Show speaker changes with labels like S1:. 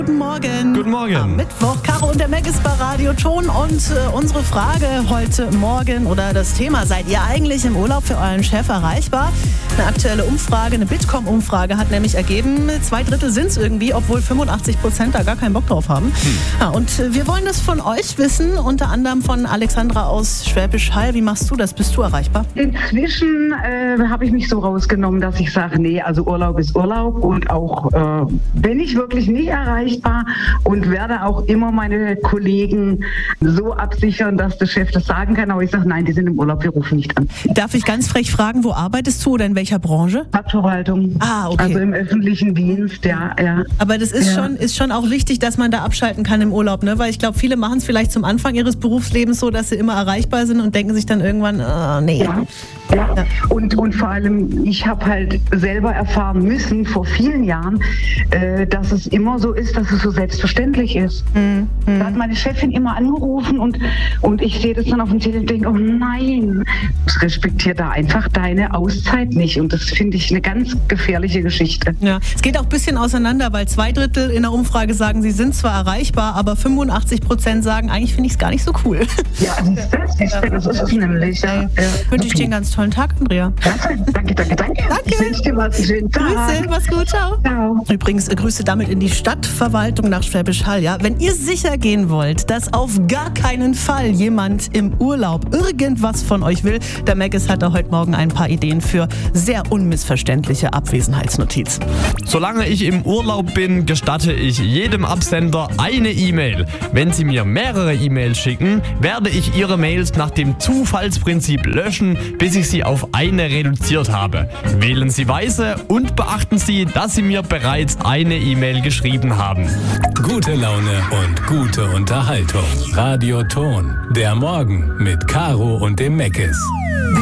S1: Guten Morgen.
S2: Guten Morgen.
S1: Am Mittwoch, Caro und der Mac ist bei Radio Ton und unsere Frage heute Morgen oder das Thema: Seid ihr eigentlich im Urlaub für euren Chef erreichbar? Eine aktuelle Umfrage, eine Bitkom-Umfrage hat nämlich ergeben, 2/3 sind es irgendwie, obwohl 85% da gar keinen Bock drauf haben. Ja, und wir wollen das von euch wissen, unter anderem von Alexandra aus Schwäbisch Hall. Wie machst du das? Bist du erreichbar?
S3: Inzwischen habe ich mich so rausgenommen, dass ich sage, nee, also Urlaub ist Urlaub und auch bin ich wirklich nicht erreichbar und werde auch immer meine Kollegen so absichern, dass der Chef das sagen kann. Aber ich sage, nein, die sind im Urlaub, wir rufen nicht an.
S1: Darf ich ganz frech fragen, wo arbeitest du oder in welcher Branche?
S3: Stadtverwaltung.
S1: Okay.
S3: Also im öffentlichen Dienst, ja.
S1: Aber das ist schon auch wichtig, dass man da abschalten kann im Urlaub, ne? Weil ich glaube, viele machen es vielleicht zum Anfang ihres Berufslebens so, dass sie immer erreichbar sind und denken sich dann irgendwann, nee.
S3: Ja. Und vor allem, ich habe halt selber erfahren müssen vor vielen Jahren, dass es immer so ist, dass es so selbstverständlich ist. Da hat meine Chefin immer angerufen und ich sehe das dann auf dem Telefon und denke, oh nein, das respektiert da einfach deine Auszeit nicht. Und das finde ich eine ganz gefährliche Geschichte.
S1: Ja, es geht auch ein bisschen auseinander, weil 2/3 in der Umfrage sagen, sie sind zwar erreichbar, aber 85% sagen, eigentlich finde ich es gar nicht so cool.
S3: Ja, das ist es nämlich. Ja.
S1: Wünsche ich dir einen ganz tollen Tag, Andrea.
S3: Danke. Ich wünsche dir was. Schönen Tag.
S1: Grüße, mach's gut, ciao.
S3: Ciao.
S1: Übrigens, Grüße damit in die Stadtverwaltung nach Schwäbisch Hall. Ja? Wenn ihr sicher gehen wollt, dass auf gar keinen Fall jemand im Urlaub irgendwas von euch will, der Maggis hat da heute Morgen ein paar Ideen für sehr unmissverständliche Abwesenheitsnotizen.
S2: Solange ich im Urlaub bin, gestatte ich jedem Absender eine E-Mail. Wenn Sie mir mehrere E-Mails schicken, werde ich Ihre Mails nach dem Zufallsprinzip löschen, bis ich sie auf eine reduziert habe. Wählen Sie weise und beachten Sie, dass Sie mir bereits eine E-Mail geschrieben haben.
S4: Gute Laune und gute Unterhaltung. Radio Ton. Der Morgen mit Caro und dem Maggis.